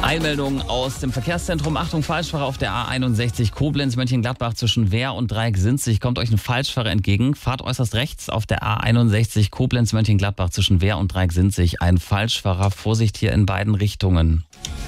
Einmeldung aus dem Verkehrszentrum. Achtung, Falschfahrer auf der A61 Koblenz-Mönchengladbach zwischen Wehr und Dreieck-Sinzig. Kommt euch ein Falschfahrer entgegen. Fahrt äußerst rechts auf der A61 Koblenz-Mönchengladbach zwischen Wehr und Dreieck-Sinzig. Ein Falschfahrer. Vorsicht hier in beiden Richtungen.